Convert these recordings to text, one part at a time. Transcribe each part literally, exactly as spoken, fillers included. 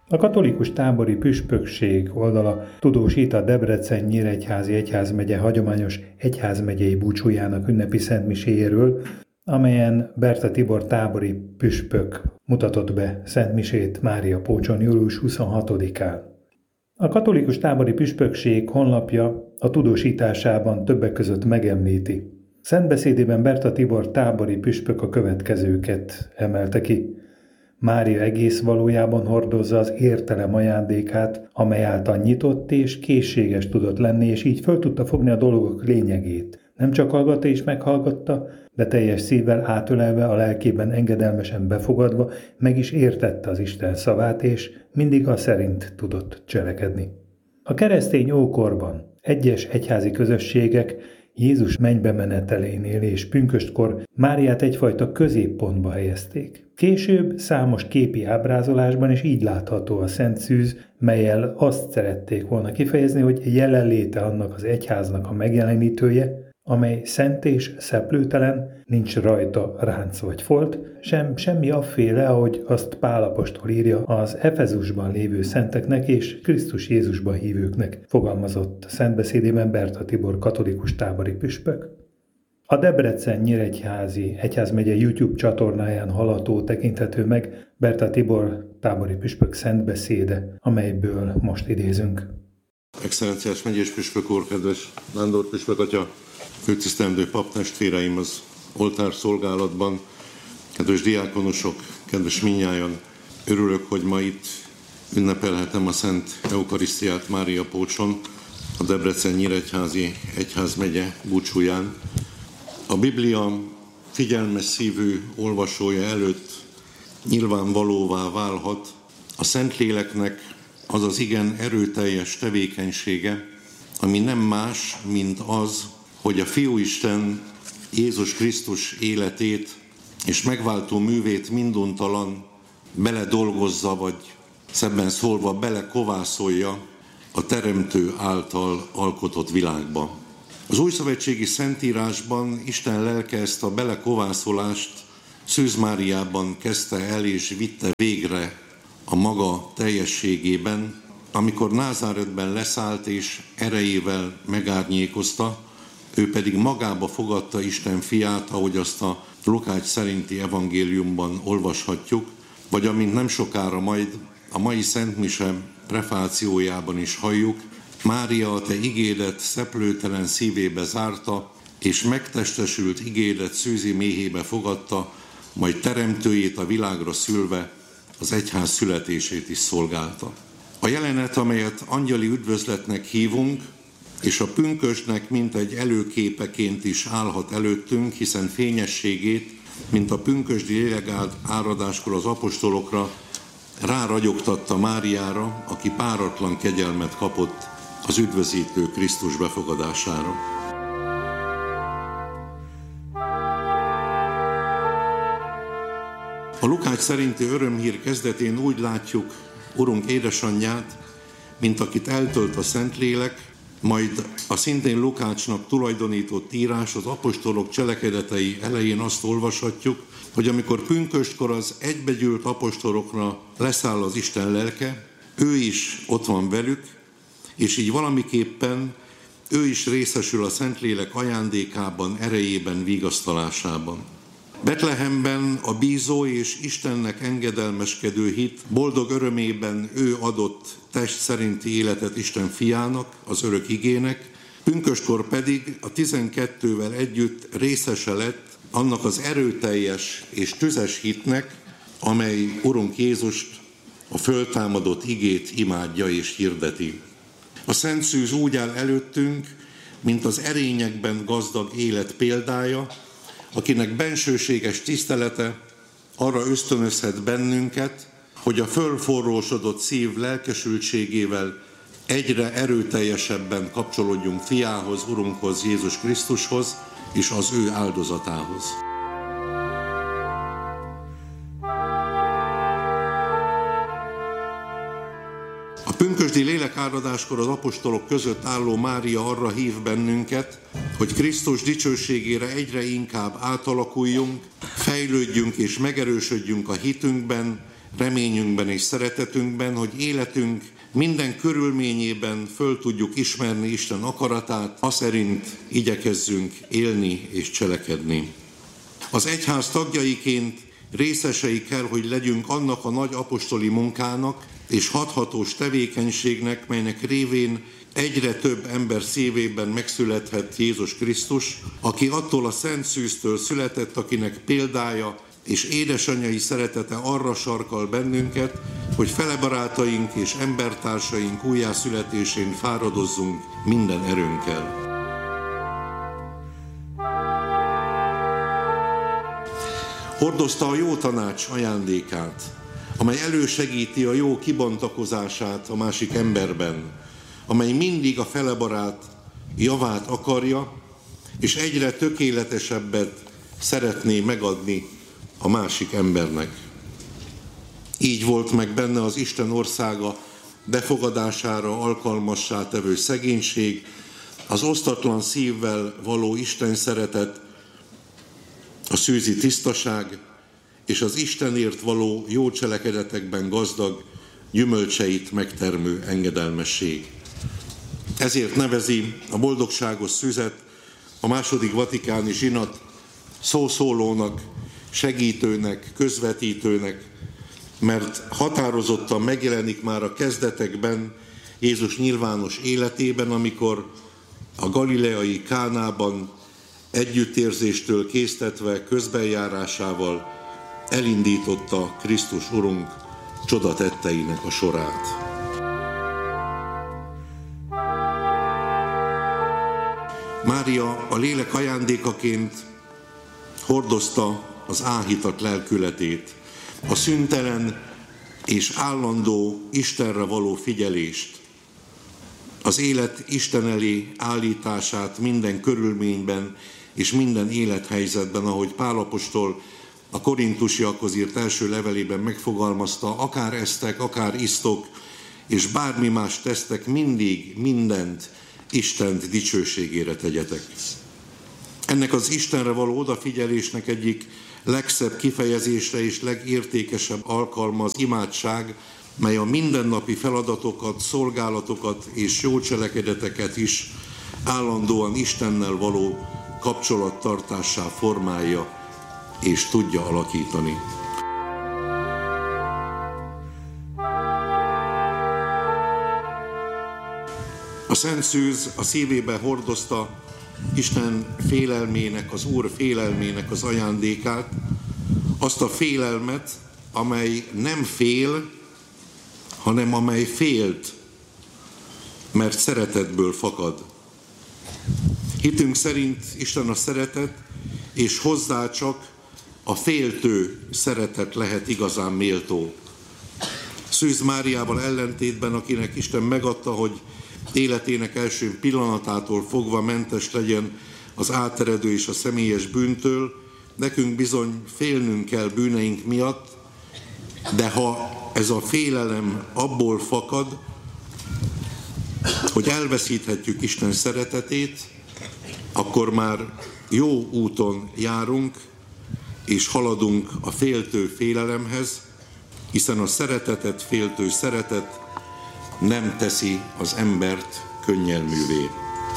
A katolikus tábori püspökség oldala tudósít a Debrecen-Nyíregyházi egyházmegye hagyományos egyházmegyei búcsújának ünnepi szentmiséjéről, amelyen Berta Tibor tábori püspök mutatott be szentmisét Mária Pócson július huszonhatodikán. A katolikus tábori püspökség honlapja a tudósításában többek között megemlíti. Szentbeszédében Berta Tibor tábori püspök a következőket emelte ki. Mária egész valójában hordozza az értelem ajándékát, amely által nyitott és készséges tudott lenni, és így föl tudta fogni a dolgok lényegét. Nem csak hallgatta és meghallgatta, de teljes szívvel átölelve, a lelkében engedelmesen befogadva meg is értette az Isten szavát, és mindig a szerint tudott cselekedni. A keresztény ókorban egyes egyházi közösségek Jézus mennybe menetelénél és pünköstkor Máriát egyfajta középpontba helyezték. Később számos képi ábrázolásban is így látható a Szent Szűz, mellyel azt szerették volna kifejezni, hogy jelenléte annak az egyháznak a megjelenítője, amely szent és szeplőtelen, nincs rajta ránc vagy folt, sem semmi afféle, ahogy azt Pál apostol írja az Efezusban lévő szenteknek és Krisztus Jézusban hívőknek, fogalmazott szentbeszédében Berta Tibor katolikus tábori püspök. A Debrecen-Nyíregyházi egyházmegye YouTube csatornáján hallható tekinthető meg Berta Tibor tábori püspök szentbeszéde, amelyből most idézünk. Excellenciás megyés püspök úr, kedves Nándor püspök atya, főtisztelendő paptestvéreim az oltár szolgálatban, kedves diákonosok, kedves minnyájan, örülök, hogy ma itt ünnepelhetem a Szent Eukarisztiát Mária Pócson, a Debrecen-Nyíregyházi egyházmegye búcsúján. A Biblia figyelmes szívű olvasója előtt nyilvánvalóvá válhat a Szentléleknek az az igen erőteljes tevékenysége, ami nem más, mint az, hogy a Fiúisten Jézus Krisztus életét és megváltó művét minduntalan beledolgozza, vagy szebben szólva belekovászolja a Teremtő által alkotott világba. Az újszövetségi Szentírásban Isten lelke ezt a belekovászolást Szűz Máriában kezdte el és vitte végre a maga teljességében, amikor Názáretben leszállt és erejével megárnyékozta, ő pedig magába fogadta Isten fiát, ahogy azt a Lukács szerinti evangéliumban olvashatjuk, vagy amint nem sokára majd a mai Szentmise prefációjában is halljuk, Mária a te igédet szeplőtelen szívébe zárta, és megtestesült igédet szűzi méhébe fogadta, majd teremtőjét a világra szülve az egyház születését is szolgálta. A jelenet, amelyet angyali üdvözletnek hívunk, és a pünkösdnek mintegy előképeként is állhat előttünk, hiszen fényességét, mint a pünkösdi lélek áradáskor az apostolokra, ráragyogtatta Máriára, aki páratlan kegyelmet kapott az üdvözítő Krisztus befogadására. A Lukács szerinti örömhír kezdetén úgy látjuk Urunk édesanyját, mint akit eltölt a Szentlélek, majd a szintén Lukácsnak tulajdonított írás az apostolok cselekedetei elején azt olvashatjuk, hogy amikor pünköstkor az egybegyűlt apostolokra leszáll az Isten lelke, ő is ott van velük, és így valamiképpen ő is részesül a Szentlélek ajándékában, erejében, vigasztalásában. Betlehemben a bízó és Istennek engedelmeskedő hit boldog örömében ő adott test szerinti életet Isten fiának, az örök igének, pünköstkor pedig a tizenkettővel együtt részese lett annak az erőteljes és tüzes hitnek, amely Urunk Jézust, a föltámadott igét imádja és hirdeti. A Szent Szűz úgy áll előttünk, mint az erényekben gazdag élet példája, akinek bensőséges tisztelete arra ösztönözhet bennünket, hogy a fölforrósodott szív lelkesültségével egyre erőteljesebben kapcsolódjunk fiához, Urunkhoz, Jézus Krisztushoz és az ő áldozatához. A pünkösdi lélekáradáskor az apostolok között álló Mária arra hív bennünket, hogy Krisztus dicsőségére egyre inkább átalakuljunk, fejlődjünk és megerősödjünk a hitünkben, reményünkben és szeretetünkben, hogy életünk minden körülményében föl tudjuk ismerni Isten akaratát, az szerint igyekezzünk élni és cselekedni. Az egyház tagjaiként részesei kell, hogy legyünk annak a nagy apostoli munkának és hathatós tevékenységnek, melynek révén egyre több ember szívében megszülethet Jézus Krisztus, aki attól a Szent Szűztől született, akinek példája és édesanyjai szeretete arra sarkal bennünket, hogy felebarátaink és embertársaink újjászületésén fáradozzunk minden erőnkkel. Hordozta a jó tanács ajándékát, amely elősegíti a jó kibontakozását a másik emberben, amely mindig a felebarát javát akarja, és egyre tökéletesebbet szeretné megadni a másik embernek. Így volt meg benne az Isten országa befogadására alkalmassá tevő szegénység, az osztatlan szívvel való Isten szeretet, a szűzi tisztaság és az Istenért való jó cselekedetekben gazdag, gyümölcseit megtermő engedelmesség. Ezért nevezi a boldogságos szüzet a második vatikáni zsinat szószólónak, segítőnek, közvetítőnek, mert határozottan megjelenik már a kezdetekben Jézus nyilvános életében, amikor a galileai Kánában együttérzéstől késztetve közbenjárásával elindította Krisztus Urunk csodatetteinek a sorát. Mária a lélek ajándékaként hordozta az áhítat lelkületét, a szüntelen és állandó Istenre való figyelést, az élet Isten elé állítását minden körülményben és minden élethelyzetben, ahogy Pál apostol a korintusiakhoz írt első levelében megfogalmazta, akár esztek, akár isztok, és bármi más tesztek, mindig mindent Isten dicsőségére tegyetek. Ennek az Istenre való odafigyelésnek egyik legszebb kifejezésre és legértékesebb alkalma az imádság, mely a mindennapi feladatokat, szolgálatokat és jó cselekedeteket is állandóan Istennel való kapcsolattartássá formálja és tudja alakítani. A Szent Szűz a szívébe hordozta Isten félelmének, az Úr félelmének az ajándékát, azt a félelmet, amely nem fél, hanem amely félt, mert szeretetből fakad. Hitünk szerint Isten a szeretet, és hozzá csak a féltő szeretet lehet igazán méltó. Szűz Máriával ellentétben, akinek Isten megadta, hogy életének első pillanatától fogva mentes legyen az áteredő és a személyes bűntől, nekünk bizony félnünk kell bűneink miatt, de ha ez a félelem abból fakad, hogy elveszíthetjük Isten szeretetét, akkor már jó úton járunk, és haladunk a féltő félelemhez, hiszen a szeretetet féltő szeretet nem teszi az embert könnyelművé.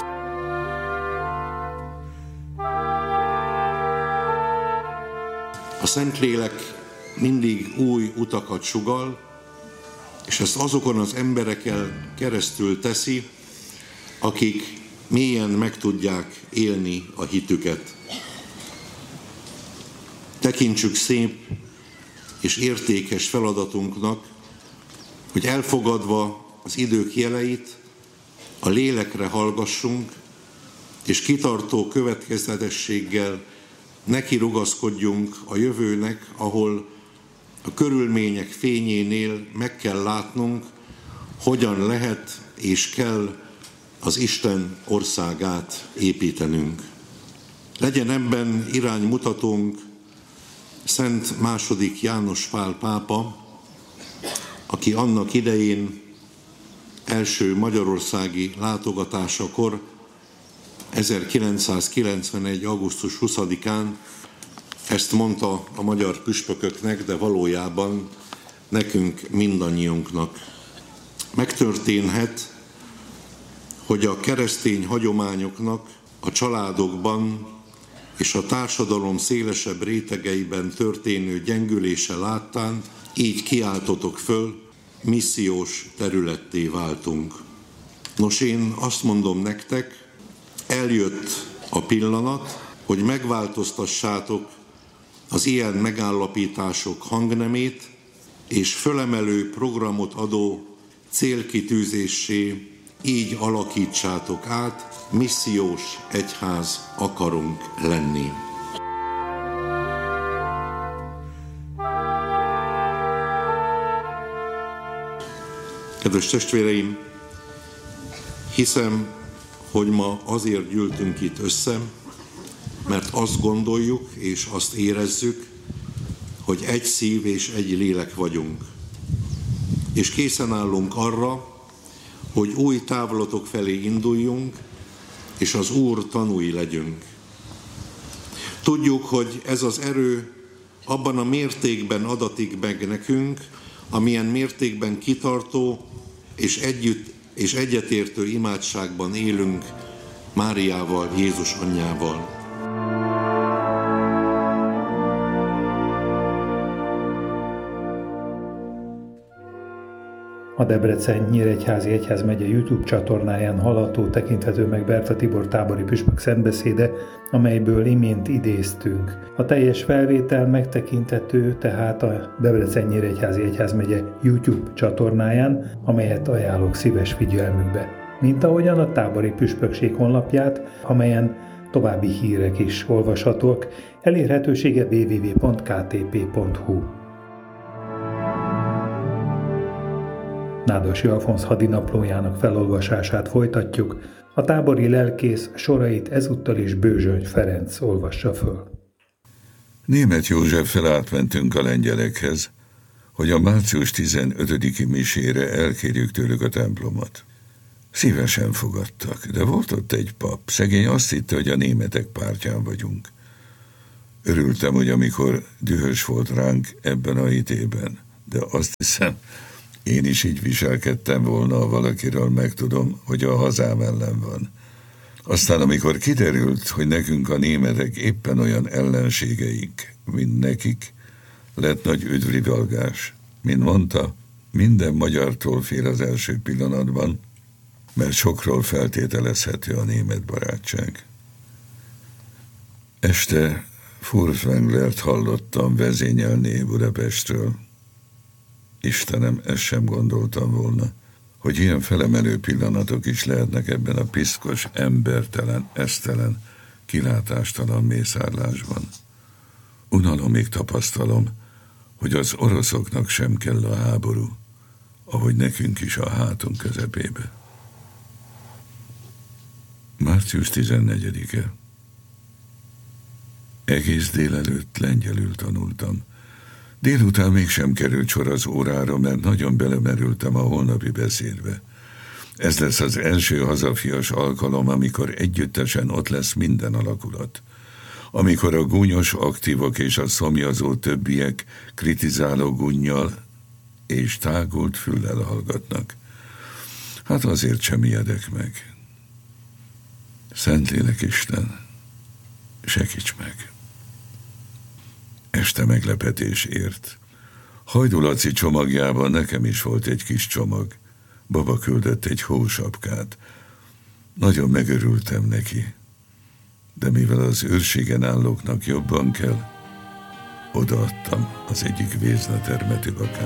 A Szentlélek mindig új utakat sugall, és ezt azokon az embereken keresztül teszi, akik mélyen meg tudják élni a hitüket. Tekintsük szép és értékes feladatunknak, hogy elfogadva az idők jeleit, a lélekre hallgassunk, és kitartó következetességgel neki rugaszkodjunk a jövőnek, ahol a körülmények fényénél meg kell látnunk, hogyan lehet és kell az Isten országát építenünk. Legyen ebben iránymutatónk Szent második János Pál pápa, aki annak idején első magyarországi látogatásakor ezerkilencszázkilencvenegy. augusztus huszadikán ezt mondta a magyar püspököknek, de valójában nekünk mindannyiunknak. Megtörténhet, hogy a keresztény hagyományoknak a családokban és a társadalom szélesebb rétegeiben történő gyengülése láttán így kiáltotok föl, missziós területté váltunk. Nos, én azt mondom nektek, eljött a pillanat, hogy megváltoztassátok az ilyen megállapítások hangnemét, és fölemelő programot adó célkitűzéssé így alakítsátok át, missziós egyház akarunk lenni. Kedves testvéreim, hiszem, hogy ma azért gyűltünk itt össze, mert azt gondoljuk és azt érezzük, hogy egy szív és egy lélek vagyunk. És készen állunk arra, hogy új távlatok felé induljunk, és az Úr tanúi legyünk. Tudjuk, hogy ez az erő abban a mértékben adatik meg nekünk, amilyen mértékben kitartó és együtt és egyetértő imádságban élünk Máriával, Jézus anyjával. A Debrecen-Nyíregyházi Egyházmegye YouTube csatornáján hallható tekinthető meg Berta Tibor tábori püspök szentbeszéde, amelyből imént idéztünk. A teljes felvétel megtekinthető tehát a Debrecen-Nyíregyházi Egyházmegye YouTube csatornáján, amelyet ajánlok szíves figyelmükbe. Mint ahogyan a tábori püspökség honlapját, amelyen további hírek is olvashatók, elérhetősége double-u double-u double-u pont k t p pont h u. Nádasi Alfonz hadinaplójának felolvasását folytatjuk, a tábori lelkész sorait ezúttal is Bőzsöny Ferenc olvassa föl. Németh Józseffel átmentünk a lengyelekhez, hogy a március tizenötödiki misére elkérjük tőlük a templomot. Szívesen fogadtak, de volt ott egy pap, szegény azt hitte, hogy a németek pártján vagyunk. Örültem, hogy amikor dühös volt ránk ebben a hitében, de azt hiszem, én is így viselkedtem volna, ha valakiről megtudom, hogy a hazám ellen van. Aztán, amikor kiderült, hogy nekünk a németek éppen olyan ellenségeik, mint nekik, lett nagy üdvrivalgás. Mint mondta, minden magyartól fél az első pillanatban, mert sokról feltételezhető a német barátság. Este Furtwänglert hallottam vezényelni Budapestről. Istenem, ezt sem gondoltam volna, hogy ilyen felemelő pillanatok is lehetnek ebben a piszkos, embertelen, esztelen, kilátástalan mészárlásban. Unalomig tapasztalom, hogy az oroszoknak sem kell a háború, ahogy nekünk is a hátunk közepébe. március tizennegyedike. Egész délelőtt lengyelül tanultam. Délután mégsem került sor az órára, mert nagyon belemerültem a holnapi beszédbe. Ez lesz az első hazafias alkalom, amikor együttesen ott lesz minden alakulat. Amikor a gúnyos aktívok és a szomjazó többiek kritizáló gúnnyal és tágult füllel hallgatnak. Hát azért sem ijedek meg. Szentlélek Isten, segíts meg! Este meglepetés ért. Hajdú Laci csomagjában nekem is volt egy kis csomag. Baba küldött egy hósapkát. Nagyon megörültem neki. De mivel az őrségen állóknak jobban kell, odaadtam az egyik véznatermetű bakát.